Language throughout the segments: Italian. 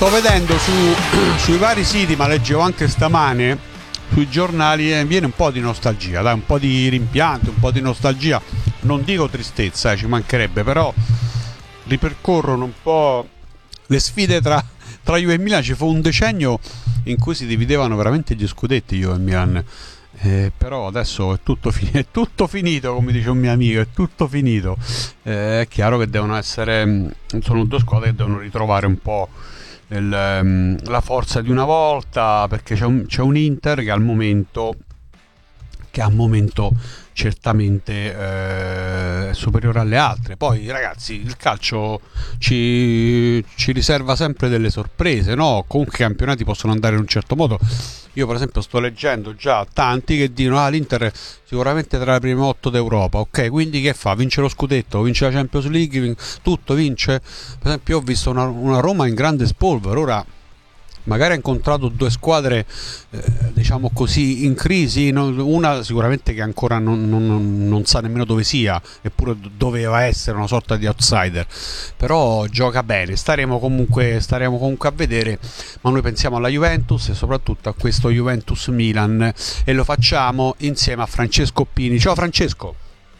sto vedendo sui vari siti, ma leggevo anche stamane sui giornali, viene un po' di nostalgia, dai, un po' di rimpianto, un po' di nostalgia, non dico tristezza, ci mancherebbe, però ripercorrono un po' le sfide tra Juve e Milan. Ci fu un decennio in cui si dividevano veramente gli scudetti Juve e Milan, però adesso è tutto finito, come dice un mio amico, è tutto finito. È chiaro che devono essere, sono due squadre che devono ritrovare un po' la forza di una volta, perché c'è un Inter che al momento certamente è superiore alle altre. Poi ragazzi, il calcio ci riserva sempre delle sorprese, no? Comunque i campionati possono andare in un certo modo. Io per esempio sto leggendo già tanti che dicono l'Inter sicuramente tra le prime 8 d'Europa, ok? Quindi che fa? Vince lo scudetto, vince la Champions League, tutto vince. Per esempio io ho visto una Roma in grande spolvero. Ora magari ha incontrato due squadre diciamo così in crisi, una sicuramente che ancora non sa nemmeno dove sia, eppure doveva essere una sorta di outsider, però gioca bene. Staremo comunque a vedere, ma noi pensiamo alla Juventus e soprattutto a questo Juventus Milan, e lo facciamo insieme a Francesco Pini. Ciao Francesco.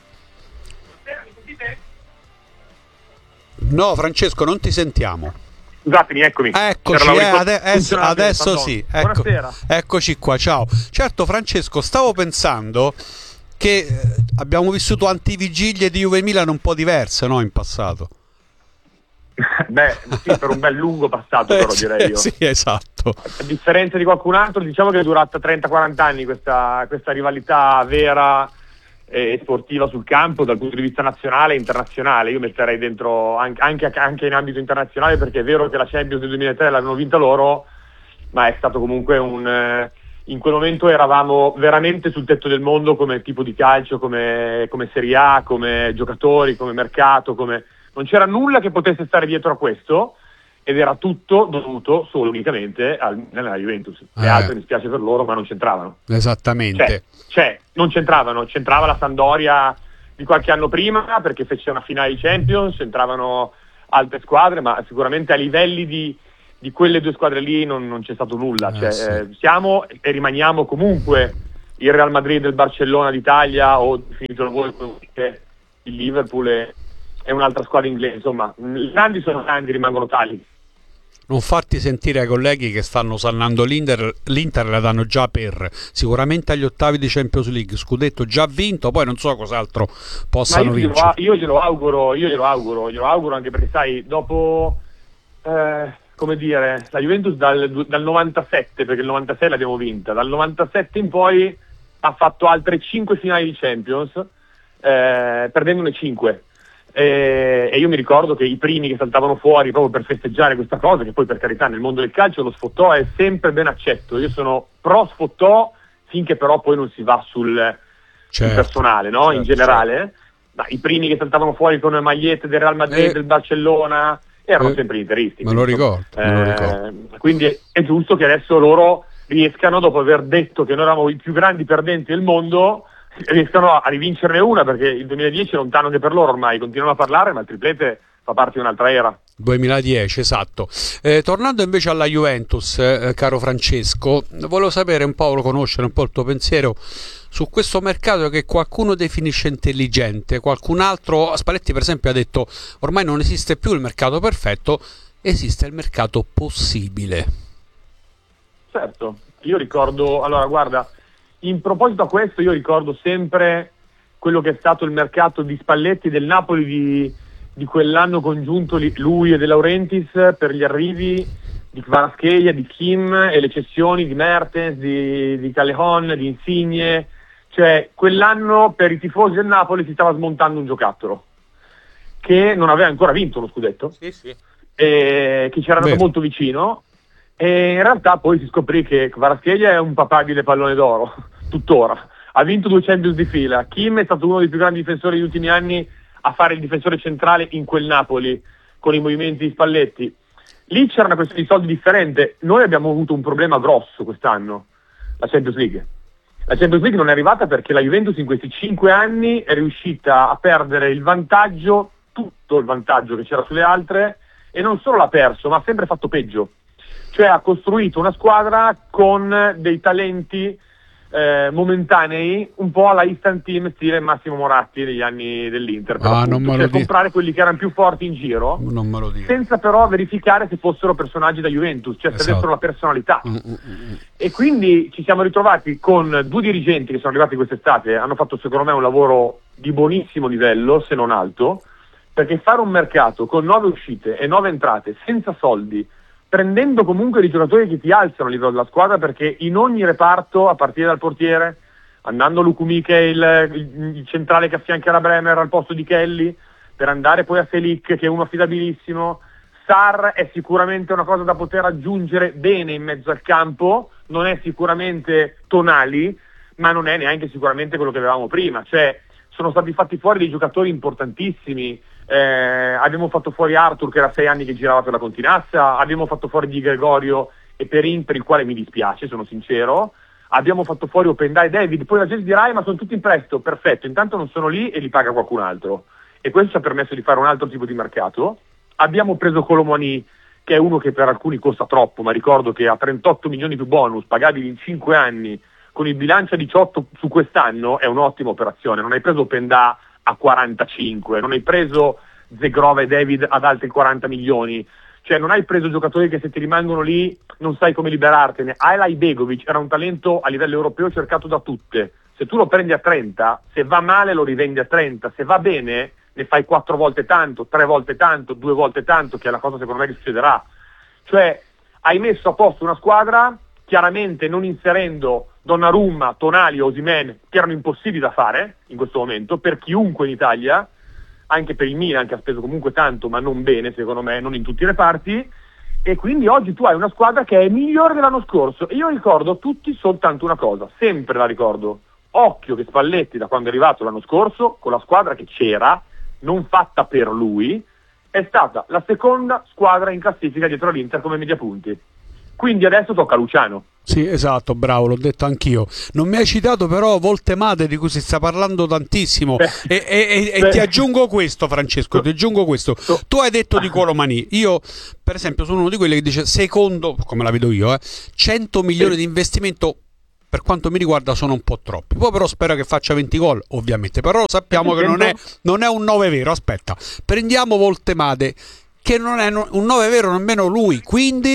No Francesco, non ti sentiamo. Scusatemi, eccomi. Eccoci, adesso sì. Eccoci qua, ciao. Certo Francesco, stavo pensando che abbiamo vissuto antivigilie di Juve Milan un po' diverse, no, in passato. Beh, sì, per un bel lungo passato, però direi io. Sì, esatto. A differenza di qualcun altro, diciamo che è durata 30-40 anni questa rivalità vera e sportiva sul campo dal punto di vista nazionale e internazionale. Io metterei dentro anche in ambito internazionale, perché è vero che la Champions del 2003 l'hanno vinta loro, ma è stato comunque in quel momento eravamo veramente sul tetto del mondo come tipo di calcio, come Serie A, come giocatori, come mercato, non c'era nulla che potesse stare dietro a questo, ed era tutto dovuto solo unicamente alla Juventus. Le altre, mi spiace per loro, ma non c'entravano. Esattamente. Non c'entravano, c'entrava la Sampdoria di qualche anno prima perché fece una finale di Champions, c'entravano altre squadre, ma sicuramente a livelli di quelle due squadre lì non c'è stato nulla. Sì. Siamo e rimaniamo comunque il Real Madrid del Barcellona d'Italia, o finito voi il Liverpool è un'altra squadra inglese. Insomma, i grandi sono grandi, rimangono tali. Non farti sentire ai colleghi che stanno osannando l'Inter la danno già per sicuramente agli ottavi di Champions League, scudetto già vinto, poi non so cos'altro possano vincere. Io glielo auguro anche perché sai, dopo come dire, la Juventus dal 97, perché il 96 l'abbiamo vinta, dal 97 in poi ha fatto altre 5 finali di Champions, perdendone 5. E io mi ricordo che i primi che saltavano fuori proprio per festeggiare questa cosa, che poi per carità nel mondo del calcio lo sfottò è sempre ben accetto, io sono pro sfottò finché però poi non si va sul personale, no? Certo, in generale, certo. Ma i primi che saltavano fuori con le magliette del Real Madrid, del Barcellona, erano sempre interisti. Me lo ricordo. Quindi è giusto che adesso loro riescano, dopo aver detto che noi eravamo i più grandi perdenti del mondo, riescano a rivincerne una, perché il 2010 è lontano anche per loro ormai, continuano a parlare, ma il triplete fa parte di un'altra era. 2010, esatto. Tornando invece alla Juventus, caro Francesco, volevo sapere un po', conoscere un po' il tuo pensiero su questo mercato che qualcuno definisce intelligente, qualcun altro, Spalletti per esempio ha detto ormai non esiste più il mercato perfetto, esiste il mercato possibile. Certo, io ricordo, allora guarda, in proposito a questo io ricordo sempre quello che è stato il mercato di Spalletti del Napoli di quell'anno congiunto lui e De Laurentiis, per gli arrivi di Kvaratskhelia, di Kim e le cessioni di Mertens, di Callejon, di Insigne. Cioè quell'anno per i tifosi del Napoli si stava smontando un giocattolo che non aveva ancora vinto uno scudetto, sì. E che c'era andato molto vicino, e in realtà poi si scoprì che Kvaratskhelia è un papabile pallone d'oro tuttora, ha vinto 2 Champions di fila. Kim è stato uno dei più grandi difensori degli ultimi anni a fare il difensore centrale in quel Napoli con i movimenti di Spalletti. Lì c'era una questione di soldi differente. Noi abbiamo avuto un problema grosso quest'anno, la Champions League. La Champions League non è arrivata perché la Juventus in questi 5 anni è riuscita a perdere il vantaggio, tutto il vantaggio che c'era sulle altre, e non solo l'ha perso, ma ha sempre fatto peggio. cioè ha costruito una squadra con dei talenti momentanei, un po' alla instant team stile Massimo Moratti negli anni dell'Inter, cioè comprare quelli che erano più forti in giro, non me lo dire, senza però verificare se fossero personaggi da Juventus, cioè se avessero la personalità. E quindi ci siamo ritrovati con due dirigenti che sono arrivati quest'estate, hanno fatto secondo me un lavoro di buonissimo livello, se non alto, perché fare un mercato con 9 uscite e 9 entrate senza soldi, prendendo comunque dei giocatori che ti alzano a livello della squadra, perché in ogni reparto, a partire dal portiere, andando Lukumi che è il centrale che affiancherà Bremer al posto di Kelly, per andare poi a Selic che è uno affidabilissimo, Sarr è sicuramente una cosa da poter aggiungere bene in mezzo al campo, non è sicuramente Tonali, ma non è neanche sicuramente quello che avevamo prima, cioè sono stati fatti fuori dei giocatori importantissimi. Abbiamo fatto fuori Arthur che era 6 anni che girava per la Continazza, abbiamo fatto fuori Di Gregorio e Perin, per il quale mi dispiace, sono sincero, abbiamo fatto fuori Openda e David, poi la gente dirà ma sono tutti in prestito, perfetto, intanto non sono lì e li paga qualcun altro, e questo ci ha permesso di fare un altro tipo di mercato. Abbiamo preso Colomoni, che è uno che per alcuni costa troppo, ma ricordo che a 38 milioni più bonus pagabili in 5 anni con il bilancio a 18 su quest'anno è un'ottima operazione. Non hai preso Openda a 45, non hai preso Zegrova e David ad altri 40 milioni, cioè non hai preso giocatori che se ti rimangono lì non sai come liberartene. Ajla Begovic era un talento a livello europeo cercato da tutte, se tu lo prendi a 30, se va male lo rivendi a 30, se va bene ne fai 4 volte tanto, 3 volte tanto, 2 volte tanto, che è la cosa secondo me che succederà. Cioè hai messo a posto una squadra, chiaramente non inserendo Donnarumma, Tonali o Osimhen, che erano impossibili da fare in questo momento per chiunque in Italia, anche per il Milan che ha speso comunque tanto ma non bene secondo me, non in tutti i reparti, e quindi oggi tu hai una squadra che è migliore dell'anno scorso. E io ricordo tutti soltanto una cosa, sempre la ricordo: occhio che Spalletti, da quando è arrivato l'anno scorso, con la squadra che c'era, non fatta per lui, è stata la seconda squadra in classifica dietro l'Inter come media punti. Quindi adesso tocca a Luciano. Sì, esatto, bravo, l'ho detto anch'io. Non mi hai citato però Voltemade, di cui si sta parlando tantissimo. E ti aggiungo questo, Francesco, ti aggiungo questo. Tu hai detto di Colomani. Io, per esempio, sono uno di quelli che dice, secondo, come la vedo io, 100 milioni di investimento, per quanto mi riguarda, sono un po' troppi. Poi però spero che faccia 20 gol, ovviamente. Però sappiamo che non è un 9 vero. Aspetta, prendiamo Voltemade, che non è un 9 vero nemmeno lui, quindi...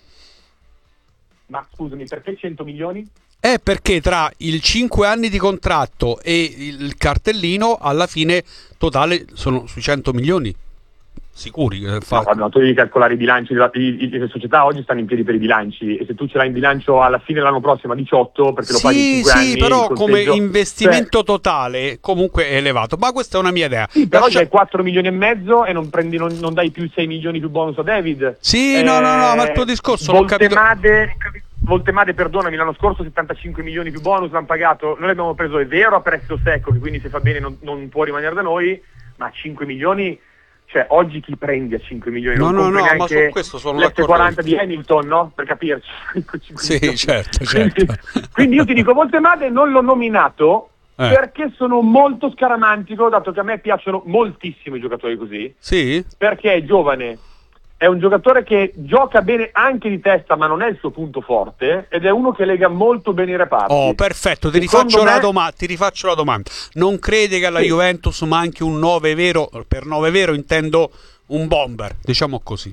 Ma scusami, perché 100 milioni? Perché tra il 5 anni di contratto e il cartellino alla fine totale sono sui 100 milioni sicuri. No, tu devi calcolare i bilanci, le società oggi stanno in piedi per i bilanci, e se tu ce l'hai in bilancio alla fine dell'anno prossimo a 18 perché lo paghi in 5 anni... Sì, però come investimento totale comunque è elevato, ma questa è una mia idea. Sì, però c'hai 4 milioni e mezzo e non dai più 6 milioni più bonus a David. Sì, no, ma il tuo discorso l'ho capito. Voltemade, perdonami, l'anno scorso 75 milioni più bonus l'hanno pagato, noi l'abbiamo preso, è vero, a prezzo secco, che quindi se fa bene non può rimanere da noi, ma 5 milioni, cioè oggi chi prendi a 5 milioni? No, ma su questo sono l'F40 di Hamilton, no? Per capirci. Sì, certo. Quindi io ti dico, Voltemade non l'ho nominato perché sono molto scaramantico, dato che a me piacciono moltissimo i giocatori così. Sì? Perché è giovane, è un giocatore che gioca bene anche di testa, ma non è il suo punto forte, ed è uno che lega molto bene i reparti. Oh, perfetto, ti rifaccio la domanda. Non credi che alla Juventus manchi un 9 vero? Per 9 vero intendo un bomber, diciamo così.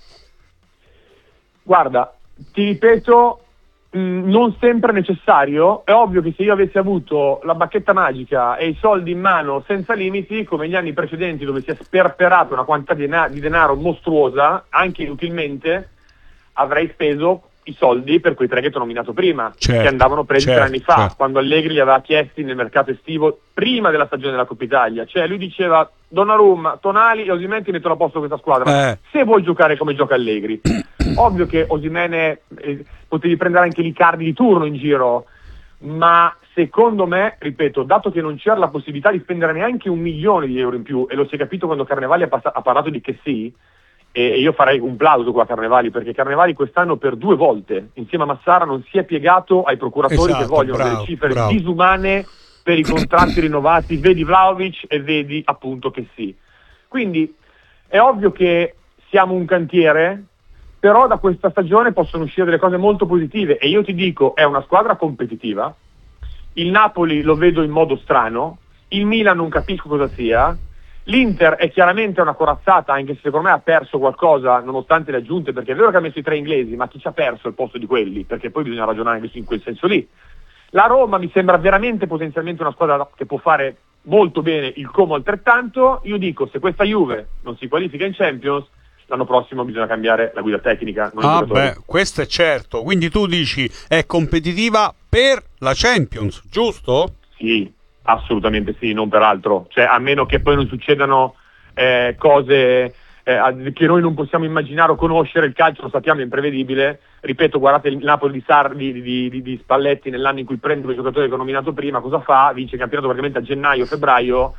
Guarda, ti ripeto, non sempre necessario. È ovvio che se io avessi avuto la bacchetta magica e i soldi in mano senza limiti, come gli anni precedenti dove si è sperperato una quantità di denaro mostruosa, anche inutilmente, avrei speso i soldi per quei 3 che ti ho nominato prima, che andavano presi 3 anni fa, quando Allegri li aveva chiesti nel mercato estivo prima della stagione della Coppa Italia. Cioè lui diceva: Donnarumma, Tonali e Osimhen ti mettono a posto questa squadra, se vuoi giocare come gioca Allegri. Ovvio che Osimhen potevi prendere anche l'Icardi di turno in giro, ma secondo me, ripeto, dato che non c'era la possibilità di spendere neanche 1 milione di euro in più, e lo si è capito quando Carnevali ha parlato di che sì, e io farei un plauso qua a Carnevali, perché Carnevali quest'anno per 2 volte insieme a Massara non si è piegato ai procuratori che vogliono delle cifre disumane per i contratti rinnovati, vedi Vlahovic e vedi appunto che sì. Quindi è ovvio che siamo un cantiere, però da questa stagione possono uscire delle cose molto positive, e io ti dico, è una squadra competitiva. Il Napoli lo vedo in modo strano, il Milan non capisco cosa sia, l'Inter è chiaramente una corazzata, anche se secondo me ha perso qualcosa nonostante le aggiunte, perché è vero che ha messo i 3 inglesi, ma chi ci ha perso al posto di quelli? Perché poi bisogna ragionare anche in quel senso lì. La Roma mi sembra veramente potenzialmente una squadra che può fare molto bene, il Como altrettanto. Io dico, se questa Juve non si qualifica in Champions, l'anno prossimo bisogna cambiare la guida tecnica, non i giocatori. Questo è certo. Quindi tu dici è competitiva per la Champions, giusto? Sì, assolutamente sì, non per altro. Cioè, a meno che poi non succedano cose che noi non possiamo immaginare o conoscere, il calcio lo sappiamo, è imprevedibile. Ripeto, guardate il Napoli di Spalletti nell'anno in cui prende quei giocatori che ho nominato prima, cosa fa? Vince il campionato praticamente a gennaio, febbraio.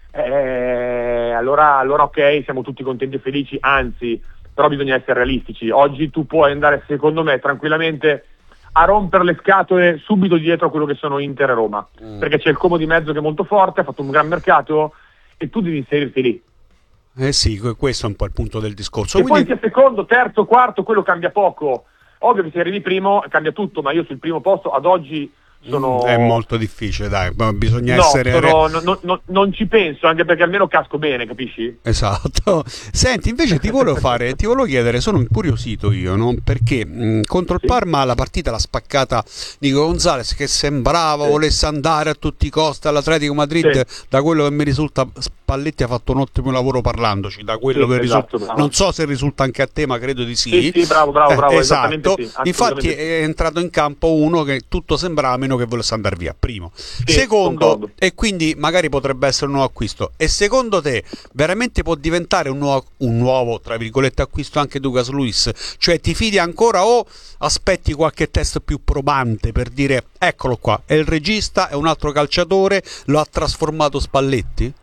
Allora ok, siamo tutti contenti e felici, anzi, però bisogna essere realistici. Oggi tu puoi andare, secondo me, tranquillamente a rompere le scatole subito dietro a quello che sono Inter e Roma, perché c'è il Como di mezzo che è molto forte, ha fatto un gran mercato e tu devi inserirti lì. Sì, questo è un po' il punto del discorso. E poi sia secondo, terzo, quarto, quello cambia poco. Ovvio che se arrivi primo cambia tutto, ma io sul primo posto ad oggi sono... È molto difficile, dai, bisogna no, essere... non ci penso, anche perché almeno casco bene, capisci? Esatto. Senti, invece ti volevo chiedere, sono incuriosito io, no? Perché contro il Parma la partita l'ha spaccata Nico Gonzalez, che sembrava volesse andare a tutti i costi all'Atletico Madrid. Da quello che mi risulta, Spalletti ha fatto un ottimo lavoro parlandoci, da quello che risulta. Bravo. Non so se risulta anche a te, ma credo di sì. Sì, bravo, esatto. Sì, infatti è entrato in campo uno che tutto sembrava meno che volesse andare via, primo. Sì, Secondo, concordo. e quindi magari potrebbe essere un nuovo acquisto. E secondo te veramente può diventare un nuovo tra virgolette acquisto anche Douglas Luiz? Cioè ti fidi ancora o aspetti qualche test più probante per dire eccolo qua, è il regista, è un altro calciatore, lo ha trasformato Spalletti?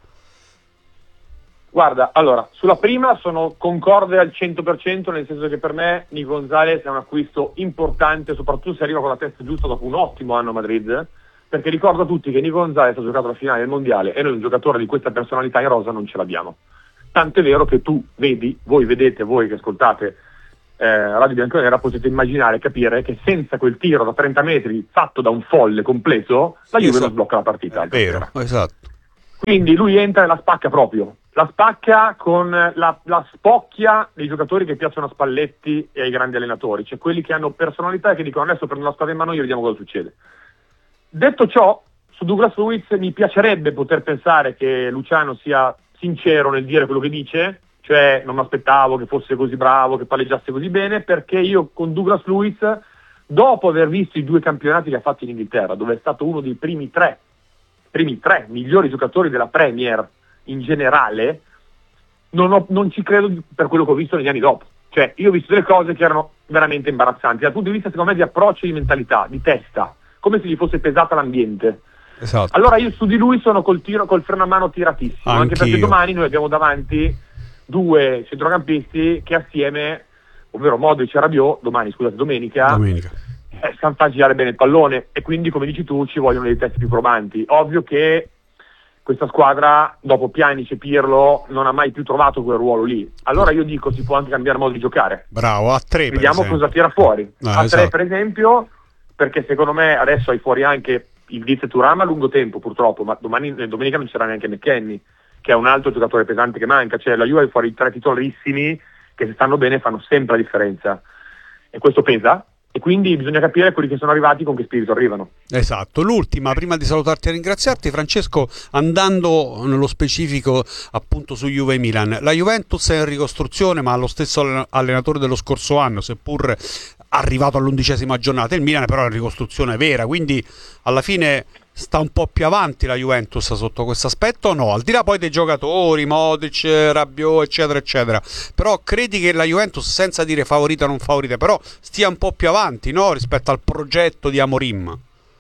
Guarda, allora, sulla prima sono concorde al 100%, nel senso che per me Nico Gonzalez è un acquisto importante, soprattutto se arriva con la testa giusta dopo un ottimo anno a Madrid, perché ricordo a tutti che Nico Gonzalez ha giocato la finale del mondiale e noi un giocatore di questa personalità in rosa non ce l'abbiamo. Tant'è vero che tu vedi, voi che ascoltate Radio Bianconera, potete immaginare e capire che senza quel tiro da 30 metri fatto da un folle completo, la Juve non sblocca la partita. È vero, esatto. Quindi lui entra e la spacca proprio. La spacca con la spocchia dei giocatori che piacciono a Spalletti e ai grandi allenatori, cioè quelli che hanno personalità e che dicono adesso prendo la squadra in mano io e vediamo cosa succede. Detto ciò, su Douglas Luiz mi piacerebbe poter pensare che Luciano sia sincero nel dire quello che dice, cioè non mi aspettavo che fosse così bravo, che palleggiasse così bene, perché io con Douglas Luiz, dopo aver visto i 2 campionati che ha fatto in Inghilterra, dove è stato uno dei primi tre migliori giocatori della Premier in generale, non ci credo per quello che ho visto negli anni dopo. Cioè, io ho visto delle cose che erano veramente imbarazzanti dal punto di vista, secondo me, di approccio, di mentalità, di testa, come se gli fosse pesata l'ambiente. Esatto. Allora io su di lui sono col freno a mano tiratissimo, anche perché domani noi abbiamo davanti 2 centrocampisti che assieme, ovvero Modric e Rabiot, domenica. Sanno girare bene il pallone, e quindi, come dici tu, ci vogliono dei test più probanti. Ovvio che questa squadra, dopo Pjanic e Pirlo, non ha mai più trovato quel ruolo lì. Allora io dico, si può anche cambiare modo di giocare. Bravo, a 3 vediamo cosa tira fuori. A 3 esatto. per esempio, perché secondo me adesso hai fuori anche il Diz Thuram a lungo tempo purtroppo, ma domenica non c'era neanche McKennie, che è un altro giocatore pesante che manca. Cioè la Juve ha fuori 3 titolarissimi che, se stanno bene, fanno sempre la differenza, e questo pesa. E quindi bisogna capire quelli che sono arrivati con che spirito arrivano. Esatto. L'ultima, prima di salutarti e ringraziarti, Francesco, andando nello specifico appunto su Juve Milan. La Juventus è in ricostruzione, ma ha lo stesso allenatore dello scorso anno, seppur arrivato all'11ª giornata. Il Milan però è in ricostruzione vera, quindi alla fine sta un po' più avanti la Juventus sotto questo aspetto o no? Al di là poi dei giocatori, Modric, Rabiot, eccetera, eccetera. Però credi che la Juventus, senza dire favorita o non favorita, però stia un po' più avanti, no? Rispetto al progetto di Amorim?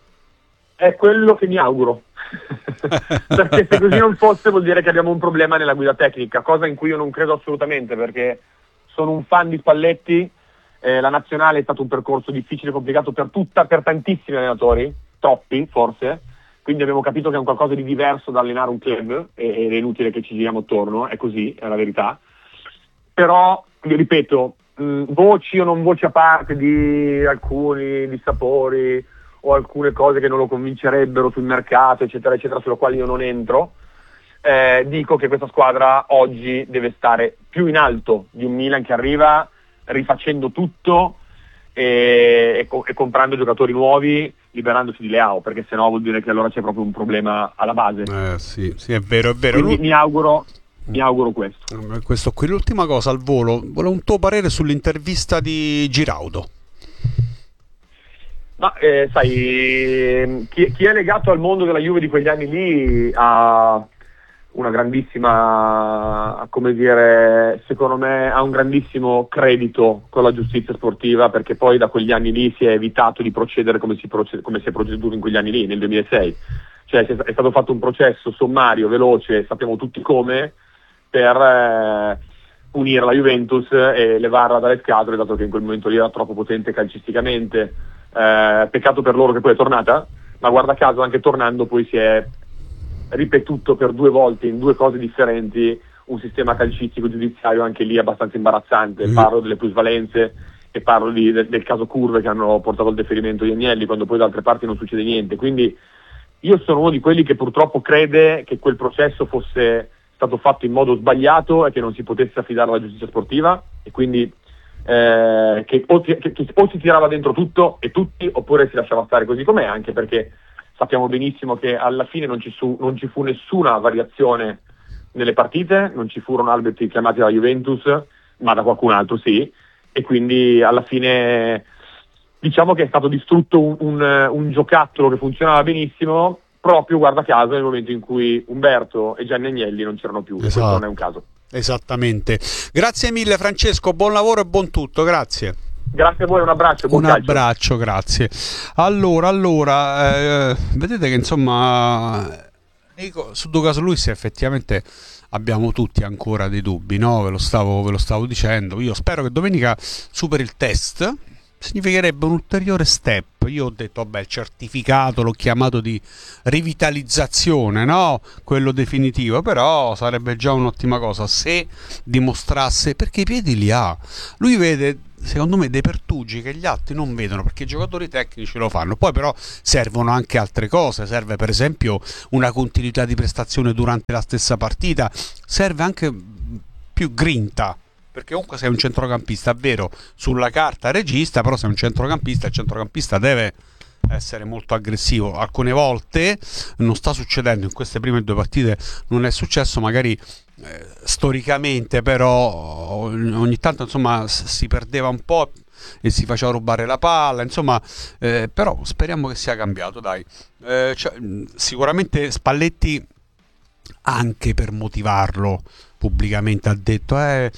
È quello che mi auguro. Perché se così non fosse, vuol dire che abbiamo un problema nella guida tecnica, cosa in cui io non credo assolutamente, perché sono un fan di Spalletti. La nazionale è stato un percorso difficile e complicato per tantissimi allenatori, troppi forse, quindi abbiamo capito che è un qualcosa di diverso da allenare un club, ed è inutile che ci giriamo attorno, è così, è la verità. Però, ripeto, voci o non voci a parte di alcuni dissapori o alcune cose che non lo convincerebbero sul mercato, eccetera, eccetera, sulle quali io non entro, dico che questa squadra oggi deve stare più in alto di un Milan che arriva rifacendo tutto e comprando giocatori nuovi, liberandosi di Leao, perché sennò vuol dire che allora c'è proprio un problema alla base. Sì, è vero, è vero. Quindi mi auguro questo. Questo qui. L'ultima cosa al volo, volevo un tuo parere sull'intervista di Giraudo. Ma sai, chi è legato al mondo della Juve di quegli anni lì ha una grandissima, come dire, secondo me ha un grandissimo credito con la giustizia sportiva, perché poi da quegli anni lì si è evitato di procedere come si è proceduto in quegli anni lì, nel 2006. Cioè è stato fatto un processo sommario, veloce, sappiamo tutti come, per punire la Juventus e levarla dalle scatole, dato che in quel momento lì era troppo potente calcisticamente. Peccato per loro che poi è tornata, ma guarda caso anche tornando poi si è ripetuto per 2 volte in 2 cose differenti un sistema calcistico giudiziario anche lì abbastanza imbarazzante. Parlo delle plusvalenze e parlo del caso curve che hanno portato al deferimento di Agnelli, quando poi da altre parti non succede niente. Quindi io sono uno di quelli che purtroppo crede che quel processo fosse stato fatto in modo sbagliato e che non si potesse affidare alla giustizia sportiva, e quindi che o si tirava dentro tutto e tutti, oppure si lasciava stare così com'è, anche perché sappiamo benissimo che alla fine non ci fu nessuna variazione nelle partite, non ci furono arbitri chiamati dalla Juventus, ma da qualcun altro sì, e quindi alla fine diciamo che è stato distrutto un giocattolo che funzionava benissimo, proprio, guarda caso, nel momento in cui Umberto e Gianni Agnelli non c'erano più. Esatto. Questo non è un caso. Esattamente. Grazie mille Francesco, buon lavoro e buon tutto, grazie. Grazie a voi, un abbraccio. Buon calcio. Abbraccio, grazie. Allora, vedete che insomma su Douglas Luiz effettivamente abbiamo tutti ancora dei dubbi, no? Ve lo stavo dicendo. Io spero che domenica superi il test. Significherebbe un ulteriore step. Io ho detto, vabbè, il certificato l'ho chiamato di rivitalizzazione, no? Quello definitivo, però sarebbe già un'ottima cosa se dimostrasse, perché i piedi li ha. Lui vede, secondo me, dei pertugi che gli altri non vedono, perché i giocatori tecnici lo fanno. Poi però servono anche altre cose, serve per esempio una continuità di prestazione durante la stessa partita, serve anche più grinta, perché comunque sei un centrocampista, è vero, sulla carta regista, però sei un centrocampista, il centrocampista deve essere molto aggressivo. Alcune volte non sta succedendo, in queste prime 2 partite non è successo, magari storicamente, però ogni tanto insomma si perdeva un po' e si faceva rubare la palla, insomma, però speriamo che sia cambiato, dai. Sicuramente Spalletti, anche per motivarlo pubblicamente, ha detto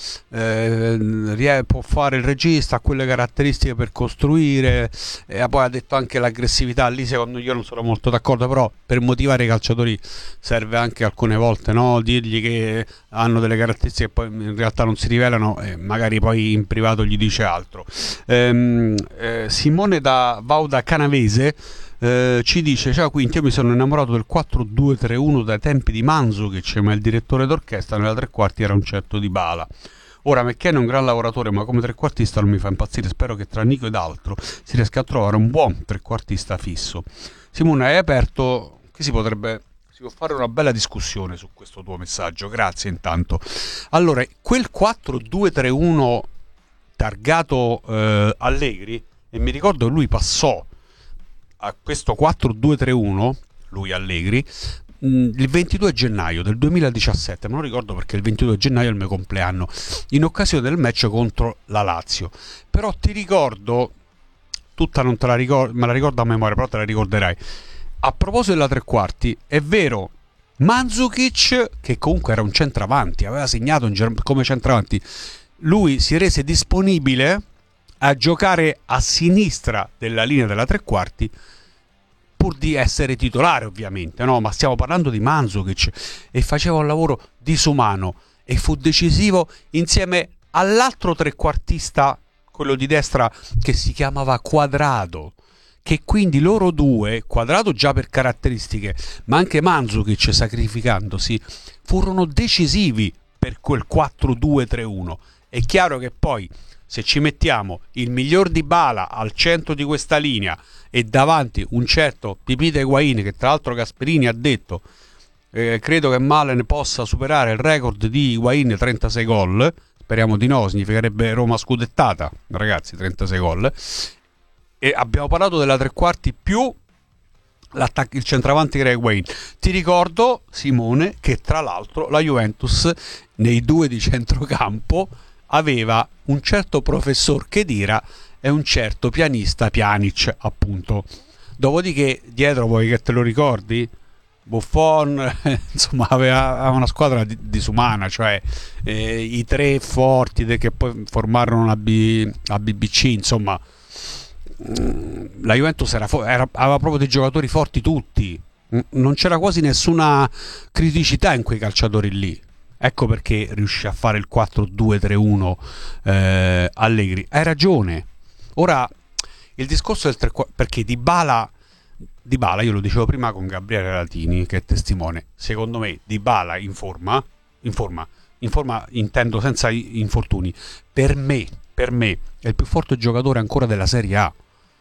può fare il regista, ha quelle caratteristiche per costruire, e poi ha detto anche l'aggressività. Lì secondo io non sono molto d'accordo, però per motivare i calciatori serve anche alcune volte, no? Dirgli che hanno delle caratteristiche che poi in realtà non si rivelano e magari poi in privato gli dice altro. Simone da Vauda Canavese ci dice: ciao Quinti, io mi sono innamorato del 4-2-3-1 dai tempi di Mandzukic, ma il direttore d'orchestra nella tre quarti era un certo Dybala. Ora McKennie è un gran lavoratore, ma come trequartista non mi fa impazzire. Spero che tra Nico ed altro si riesca a trovare un buon trequartista fisso. Simone, hai aperto che si può fare una bella discussione su questo tuo messaggio, grazie intanto. Allora, quel 4-2-3-1 targato Allegri, e mi ricordo che lui passò a questo 4-2-3-1, lui Allegri, il 22 gennaio del 2017, me lo ricordo perché il 22 gennaio è il mio compleanno, in occasione del match contro la Lazio. Però ti ricordo, tutta non te la ricordo, me la ricordo a memoria, però te la ricorderai. A proposito della tre quarti, è vero, Mandzukic, che comunque era un centravanti, aveva segnato come centravanti, lui si rese disponibile a giocare a sinistra della linea della tre quarti pur di essere titolare, ovviamente, no? Ma stiamo parlando di Mandzukic, e faceva un lavoro disumano e fu decisivo insieme all'altro trequartista, quello di destra, che si chiamava Quadrado, che quindi loro due, Quadrado già per caratteristiche, ma anche Mandzukic sacrificandosi, furono decisivi per quel 4-2-3-1. È chiaro che poi se ci mettiamo il miglior Dybala al centro di questa linea e davanti un certo Pipita Higuaín, che tra l'altro Gasperini ha detto credo che Malen possa superare il record di Higuaín, 36 gol, speriamo di no, significherebbe Roma scudettata, ragazzi, 36 gol, e abbiamo parlato della tre quarti più il centravanti che era Higuaín. Ti ricordo, Simone, che tra l'altro la Juventus nei due di centrocampo aveva un certo professor Khedira e un certo pianista Pjanic, appunto. Dopodiché dietro, vuoi che te lo ricordi? Buffon, insomma, aveva una squadra disumana, cioè i tre forti che poi formarono la BBC, insomma. La Juventus aveva proprio dei giocatori forti tutti, non c'era quasi nessuna criticità in quei calciatori lì. Ecco perché riuscì a fare il 4-2-3-1 Allegri. Hai ragione. Ora il discorso del perché Dybala, io lo dicevo prima con Gabriele Latini, che è testimone, secondo me Dybala in forma intendo senza infortuni, per me è il più forte giocatore ancora della Serie A.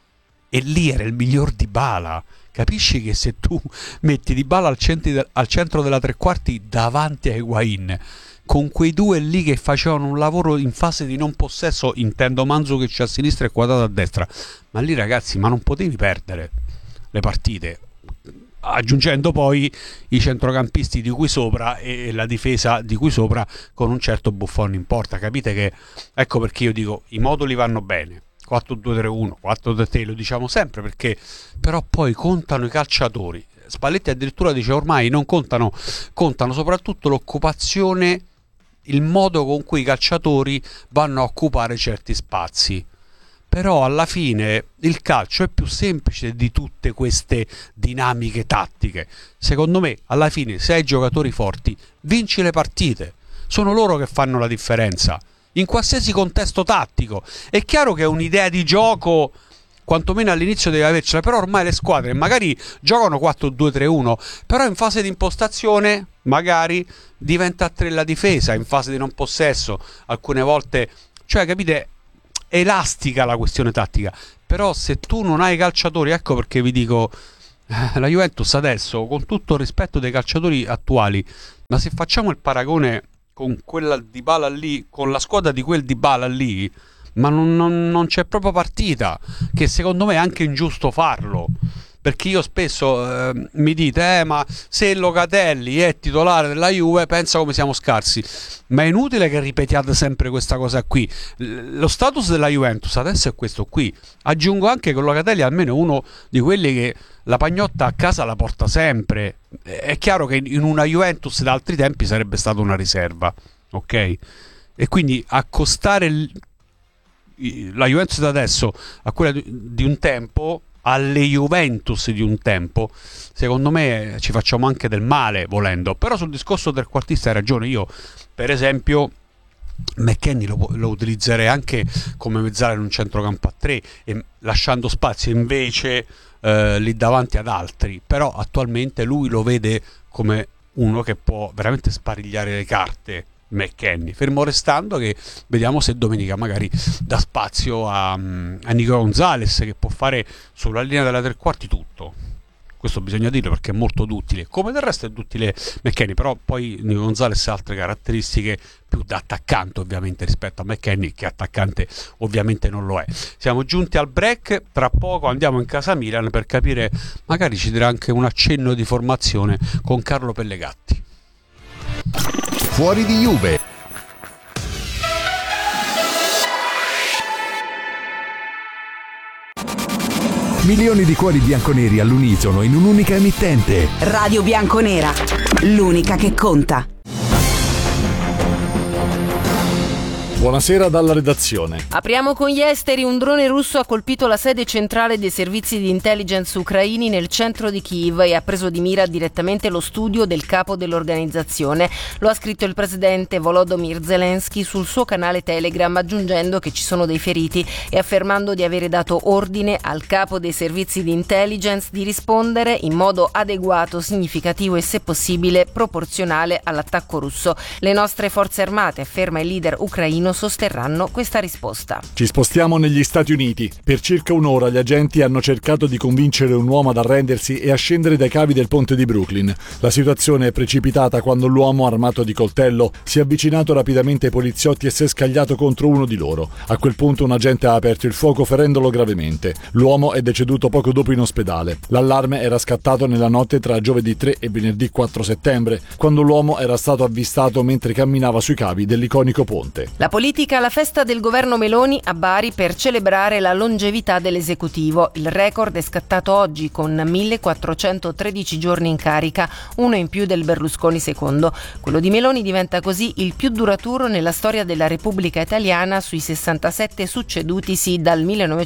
E lì era il miglior Dybala. Capisci che se tu metti Dybala al centro della tre quarti davanti a Higuaín, con quei due lì che facevano un lavoro in fase di non possesso, intendo Mandzukic a sinistra e Quadrato a destra, ma lì ragazzi, ma non potevi perdere le partite, aggiungendo poi i centrocampisti di qui sopra e la difesa di qui sopra con un certo Buffon in porta. Capite che, ecco perché io dico, i moduli vanno bene, 4-2-3-1, 4-3-3, lo diciamo sempre, perché però poi contano i calciatori. Spalletti addirittura dice ormai non contano soprattutto l'occupazione, il modo con cui i calciatori vanno a occupare certi spazi. Però alla fine il calcio è più semplice di tutte queste dinamiche tattiche. Secondo me alla fine, se hai giocatori forti, vinci le partite. Sono loro che fanno la differenza in qualsiasi contesto tattico. È chiaro che un'idea di gioco quantomeno all'inizio deve avercela, però ormai le squadre magari giocano 4-2-3-1, però in fase di impostazione magari diventa a 3 la difesa, in fase di non possesso alcune volte, cioè capite, è elastica la questione tattica. Però se tu non hai calciatori, ecco perché vi dico, la Juventus adesso, con tutto il rispetto dei calciatori attuali, ma se facciamo il paragone con quella Dybala lì, con la squadra di quel Dybala lì, ma non c'è proprio partita, che secondo me è anche ingiusto farlo, perché io spesso mi dite ma se Locatelli è titolare della Juve pensa come siamo scarsi, ma è inutile che ripetiate sempre questa cosa qui. Lo status della Juventus adesso è questo qui. Aggiungo anche che Locatelli è almeno uno di quelli che la pagnotta a casa la porta sempre. È chiaro che in una Juventus da altri tempi sarebbe stata una riserva, ok? E quindi accostare la Juventus da adesso a quella di un tempo, alle Juventus di un tempo, secondo me ci facciamo anche del male volendo. Però sul discorso del quartista hai ragione. Io per esempio McKennie lo utilizzerei anche come mezzala in un centrocampo a 3 e lasciando spazio invece lì davanti ad altri. Però attualmente lui lo vede come uno che può veramente sparigliare le carte, McKennie, fermo restando che vediamo se domenica magari dà spazio a Nico Gonzalez, che può fare sulla linea della tre quarti tutto. Questo bisogna dirlo perché è molto duttile, come del resto è duttile McKennie, però poi Nico Gonzalez ha altre caratteristiche più da attaccante ovviamente rispetto a McKennie, che attaccante ovviamente non lo è. Siamo giunti al break, tra poco andiamo in casa Milan per capire, magari ci dirà anche un accenno di formazione con Carlo Pellegatti. Fuori di Juve. Milioni di cuori bianconeri all'unisono in un'unica emittente. Radio Bianconera, l'unica che conta. Buonasera dalla redazione. Apriamo con gli esteri. Un drone russo ha colpito la sede centrale dei servizi di intelligence ucraini nel centro di Kiev e ha preso di mira direttamente lo studio del capo dell'organizzazione. Lo ha scritto il presidente Volodymyr Zelensky sul suo canale Telegram, aggiungendo che ci sono dei feriti e affermando di avere dato ordine al capo dei servizi di intelligence di rispondere in modo adeguato, significativo e, se possibile, proporzionale all'attacco russo. Le nostre forze armate, afferma il leader ucraino, Torino sosterranno questa risposta. Ci spostiamo negli Stati Uniti. Per circa un'ora gli agenti hanno cercato di convincere un uomo ad arrendersi e a scendere dai cavi del ponte di Brooklyn. La situazione è precipitata quando l'uomo, armato di coltello, si è avvicinato rapidamente ai poliziotti e si è scagliato contro uno di loro. A quel punto un agente ha aperto il fuoco ferendolo gravemente. L'uomo è deceduto poco dopo in ospedale. L'allarme era scattato nella notte tra giovedì 3 e venerdì 4 settembre, quando l'uomo era stato avvistato mentre camminava sui cavi dell'iconico ponte. La politica alla festa del governo Meloni a Bari per celebrare la longevità dell'esecutivo. Il record è scattato oggi con 1413 giorni in carica, uno in più del Berlusconi secondo. Quello di Meloni diventa così il più duraturo nella storia della Repubblica Italiana sui 67 succedutisi dal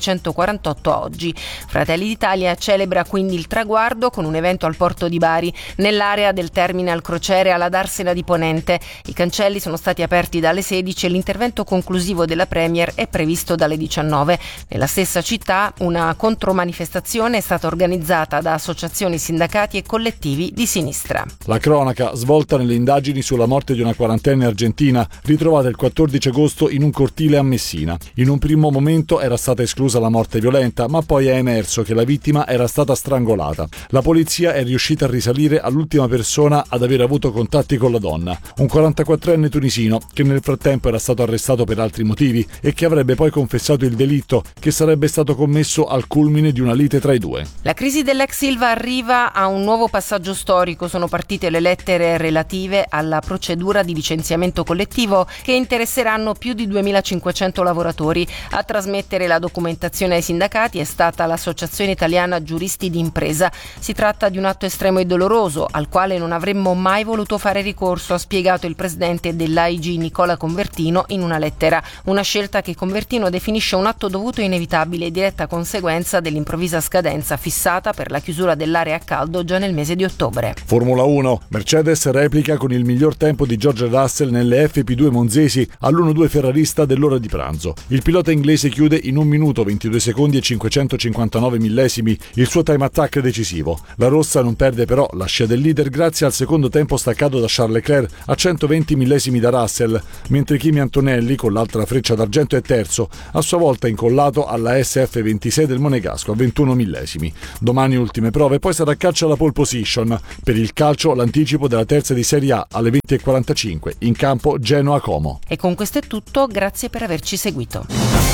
1948 a oggi. Fratelli d'Italia celebra quindi il traguardo con un evento al porto di Bari, nell'area del terminal crociere alla Darsena di Ponente. I cancelli sono stati aperti dalle 16 e l'intervento conclusivo della Premier è previsto dalle 19. Nella stessa città una contromanifestazione è stata organizzata da associazioni, sindacati e collettivi di sinistra. La cronaca svolta nelle indagini sulla morte di una quarantenne argentina ritrovata il 14 agosto in un cortile a Messina. In un primo momento era stata esclusa la morte violenta, ma poi è emerso che la vittima era stata strangolata. La polizia è riuscita a risalire all'ultima persona ad aver avuto contatti con la donna, un 44enne tunisino che nel frattempo era stato arrestato per altri motivi e che avrebbe poi confessato il delitto, che sarebbe stato commesso al culmine di una lite tra i due. La crisi dell'ex Ilva arriva a un nuovo passaggio storico. Sono partite le lettere relative alla procedura di licenziamento collettivo che interesseranno più di 2.500 lavoratori. A trasmettere la documentazione ai sindacati è stata l'Associazione Italiana Giuristi d'Impresa. Si tratta di un atto estremo e doloroso al quale non avremmo mai voluto fare ricorso, ha spiegato il presidente dell'AIG Nicola Convertino in una lettera. Una scelta che Convertino definisce un atto dovuto e inevitabile, diretta conseguenza dell'improvvisa scadenza fissata per la chiusura dell'area a caldo già nel mese di ottobre. Formula 1. Mercedes replica con il miglior tempo di George Russell nelle FP2 monzesi all'1-2 ferrarista dell'ora di pranzo. Il pilota inglese chiude in 1 minuto 22 secondi e 559 millesimi il suo time attack decisivo. La rossa non perde però la scia del leader grazie al secondo tempo staccato da Charles Leclerc a 120 millesimi da Russell, mentre Kimi Antonelli, con l'altra freccia d'argento, è terzo, a sua volta incollato alla SF26 del Monegasco a 21 millesimi. Domani ultime prove, poi sarà caccia alla pole position. Per il calcio l'anticipo della terza di Serie A alle 20:45, in campo Genoa-Como. E con questo è tutto, grazie per averci seguito.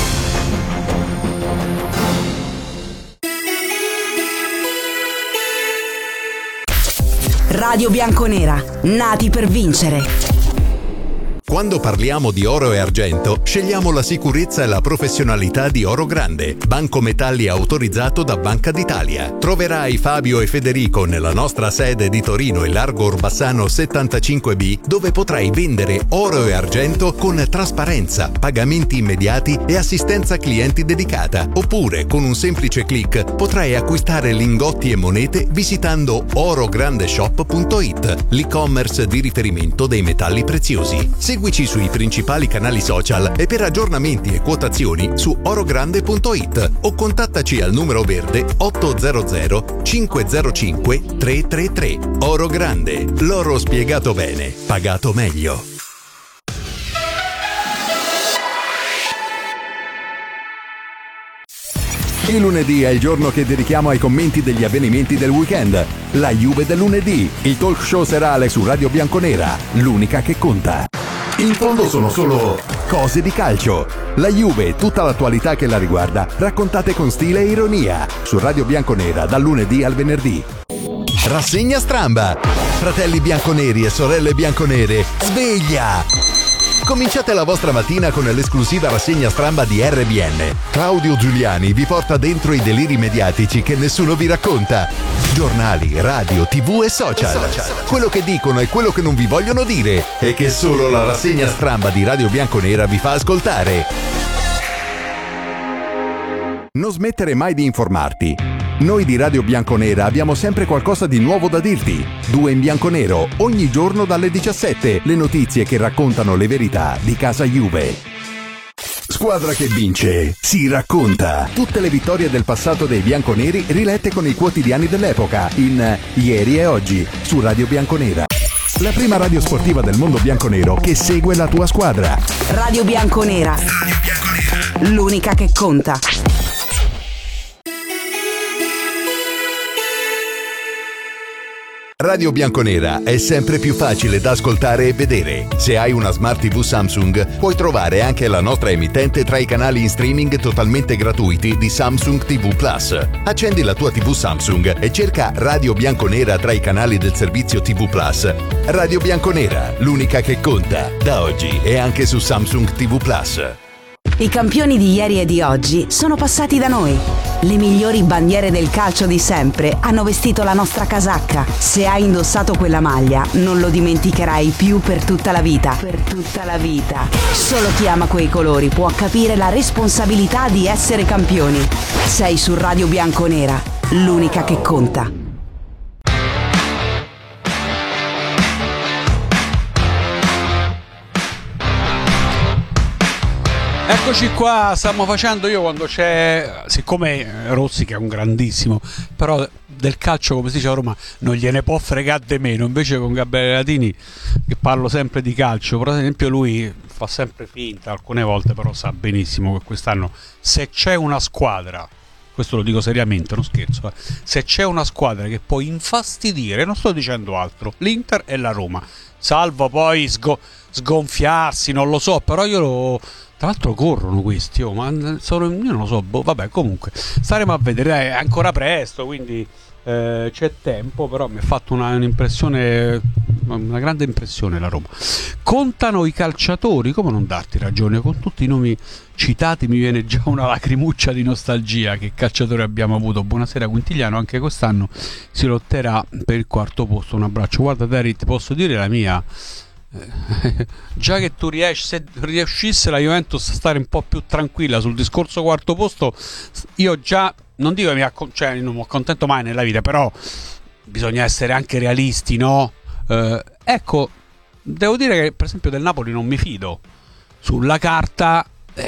Radio Bianconera, nati per vincere. Quando parliamo di oro e argento, scegliamo la sicurezza e la professionalità di Oro Grande, banco metalli autorizzato da Banca d'Italia. Troverai Fabio e Federico nella nostra sede di Torino in Largo Orbassano 75B, dove potrai vendere oro e argento con trasparenza, pagamenti immediati e assistenza clienti dedicata. Oppure, con un semplice click, potrai acquistare lingotti e monete visitando orograndeshop.it, l'e-commerce di riferimento dei metalli preziosi. Seguici sui principali canali social e per aggiornamenti e quotazioni su orogrande.it o contattaci al numero verde 800 505 333. Oro Grande, l'oro spiegato bene, pagato meglio. Il lunedì è il giorno che dedichiamo ai commenti degli avvenimenti del weekend. La Juve del lunedì, il talk show serale su Radio Bianconera, l'unica che conta. In fondo sono solo cose di calcio. La Juve e tutta l'attualità che la riguarda, raccontate con stile e ironia, su Radio Bianconera dal lunedì al venerdì. Rassegna Stramba. Fratelli bianconeri e sorelle bianconere, sveglia! Cominciate la vostra mattina con l'esclusiva rassegna stramba di RBN. Claudio Giuliani vi porta dentro i deliri mediatici che nessuno vi racconta. Giornali, radio, TV e social. Quello che dicono e quello che non vi vogliono dire e che solo la rassegna stramba di Radio Bianconera vi fa ascoltare. Non smettere mai di informarti. Noi di Radio Bianconera abbiamo sempre qualcosa di nuovo da dirti. 2 in bianconero, ogni giorno dalle 17, le notizie che raccontano le verità di casa Juve. Squadra che vince, si racconta. Tutte le vittorie del passato dei bianconeri rilette con i quotidiani dell'epoca in Ieri e Oggi su Radio Bianconera. la prima radio sportiva del mondo bianconero che segue la tua squadra. Radio Bianconera. L'unica che conta. Radio Bianconera è sempre più facile da ascoltare e vedere. Se hai una Smart TV Samsung, puoi trovare anche la nostra emittente tra i canali in streaming totalmente gratuiti di Samsung TV Plus. Accendi la tua TV Samsung e cerca Radio Bianconera tra i canali del servizio TV Plus. Radio Bianconera, l'unica che conta. Da oggi è anche su Samsung TV Plus. I campioni di ieri e di oggi sono passati da noi. Le migliori bandiere del calcio di sempre hanno vestito la nostra casacca. Se hai indossato quella maglia, non lo dimenticherai più per tutta la vita. Per tutta la vita. Solo chi ama quei colori può capire la responsabilità di essere campioni. Sei su Radio Bianconera, l'unica che conta. Eccoci qua, stiamo facendo io quando c'è, siccome Rossi che è un grandissimo, però del calcio come si dice a Roma non gliene può fregare di meno, invece con Gabriele Latini che parlo sempre di calcio, per esempio lui fa sempre finta alcune volte, però sa benissimo che quest'anno se c'è una squadra, questo lo dico seriamente, non scherzo, se c'è una squadra che può infastidire, non sto dicendo altro, l'Inter e la Roma, salvo poi sgonfiarsi, non lo so, però io lo... Tra l'altro corrono questi, ma io non lo so, vabbè, comunque staremo a vedere, è ancora presto, quindi c'è tempo, però mi ha fatto un'impressione, una grande impressione la Roma. Contano i calciatori, come non darti ragione, con tutti i nomi citati mi viene già una lacrimuccia di nostalgia, che calciatori abbiamo avuto. Buonasera Quintigliano, anche quest'anno si lotterà per il quarto posto, un abbraccio. Guarda Terry, ti posso dire la mia... già che tu se riuscisse la Juventus a stare un po' più tranquilla sul discorso quarto posto, io già non dico che non mi accontento mai nella vita, però bisogna essere anche realisti, no? Ecco, devo dire che per esempio del Napoli non mi fido. Sulla carta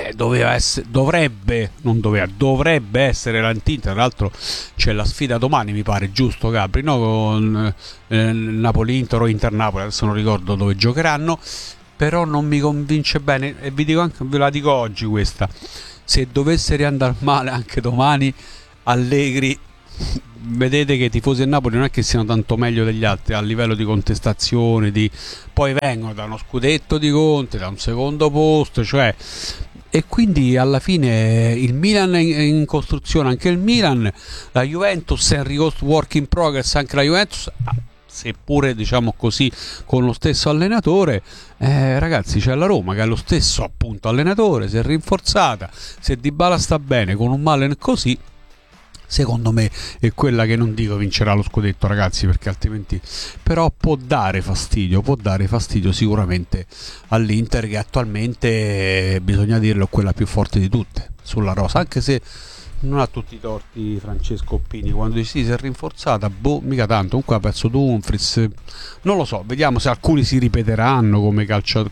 dovrebbe essere l'Inter. Tra l'altro c'è la sfida domani, mi pare, giusto Gabri, no? Con Napoli-Inter o Inter-Napoli, adesso non ricordo dove giocheranno, però non mi convince bene e vi dico anche, ve la dico oggi questa: se dovesse riandare male anche domani, Allegri, vedete che i tifosi del Napoli non è che siano tanto meglio degli altri a livello di contestazione, poi vengono da uno scudetto di Conte, da un secondo posto, cioè, e quindi alla fine il Milan è in costruzione, anche il Milan, la Juventus è in work in progress, anche la Juventus, seppure diciamo così con lo stesso allenatore. Ragazzi, c'è la Roma che è lo stesso appunto allenatore, si è rinforzata, se Dybala sta bene con un Malen così, secondo me è quella che, non dico vincerà lo scudetto ragazzi, perché altrimenti, però può dare fastidio sicuramente all'Inter, che attualmente, bisogna dirlo, è quella più forte di tutte sulla rosa, anche se non ha tutti i torti Francesco Pini quando dice sì, si è rinforzata, mica tanto, comunque ha perso Dumfries, non lo so, vediamo se alcuni si ripeteranno come